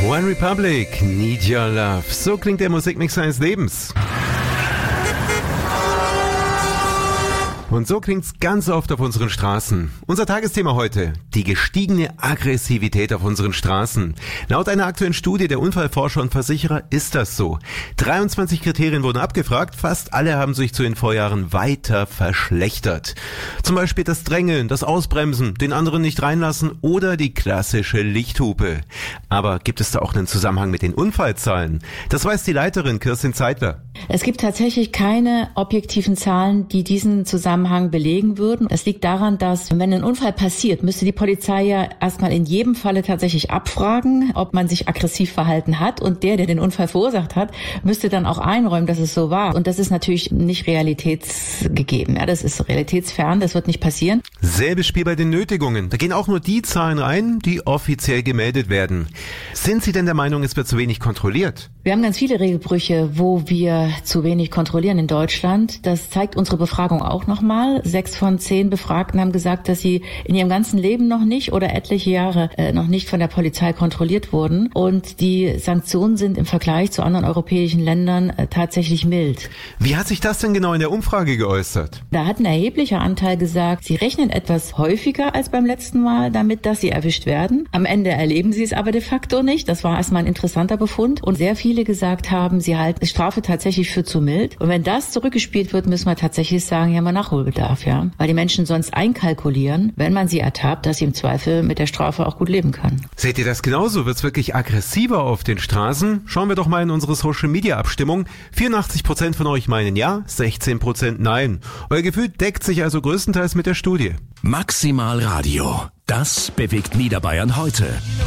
One Republic, Need Your Love. So klingt der Musikmix seines Lebens. Und so klingt's ganz oft auf unseren Straßen. Unser Tagesthema heute: die gestiegene Aggressivität auf unseren Straßen. Laut einer aktuellen Studie der Unfallforscher und Versicherer ist das so. 23 Kriterien wurden abgefragt, fast alle haben sich zu den Vorjahren weiter verschlechtert. Zum Beispiel das Drängeln, das Ausbremsen, den anderen nicht reinlassen oder die klassische Lichthupe. Aber gibt es da auch einen Zusammenhang mit den Unfallzahlen? Das weiß die Leiterin Kirstin Zeitler. Es gibt tatsächlich keine objektiven Zahlen, die diesen Zusammenhang belegen würden. Es liegt daran, dass, wenn ein Unfall passiert, müsste die Polizei ja erstmal in jedem Falle tatsächlich abfragen, ob man sich aggressiv verhalten hat. Und der den Unfall verursacht hat, müsste dann auch einräumen, dass es so war. Und das ist natürlich nicht realitätsgegeben. Ja, das ist realitätsfern, das wird nicht passieren. Selbes Spiel bei den Nötigungen. Da gehen auch nur die Zahlen rein, die offiziell gemeldet werden. Sind Sie denn der Meinung, es wird zu wenig kontrolliert? Wir haben ganz viele Regelbrüche, wo wir zu wenig kontrollieren in Deutschland. Das zeigt unsere Befragung auch nochmal. 6 von 10 Befragten haben gesagt, dass sie in ihrem ganzen Leben noch nicht oder etliche Jahre noch nicht von der Polizei kontrolliert wurden. Und die Sanktionen sind im Vergleich zu anderen europäischen Ländern tatsächlich mild. Wie hat sich das denn genau in der Umfrage geäußert? Da hat ein erheblicher Anteil gesagt, sie rechnen etwas häufiger als beim letzten Mal damit, dass sie erwischt werden. Am Ende erleben sie es aber de facto nicht. Das war erstmal ein interessanter Befund. Und sehr viele gesagt haben, sie halten die Strafe tatsächlich für zu mild. Und wenn das zurückgespielt wird, müssen wir tatsächlich sagen, ja, mal Nachholbedarf, ja. Weil die Menschen sonst einkalkulieren, wenn man sie ertappt, dass sie im Zweifel mit der Strafe auch gut leben können. Seht ihr das genauso? Wird's wirklich aggressiver auf den Straßen? Schauen wir doch mal in unsere Social-Media-Abstimmung. 84% von euch meinen ja, 16% nein. Euer Gefühl deckt sich also größtenteils mit der Studie. Maximal Radio. Das bewegt Niederbayern heute.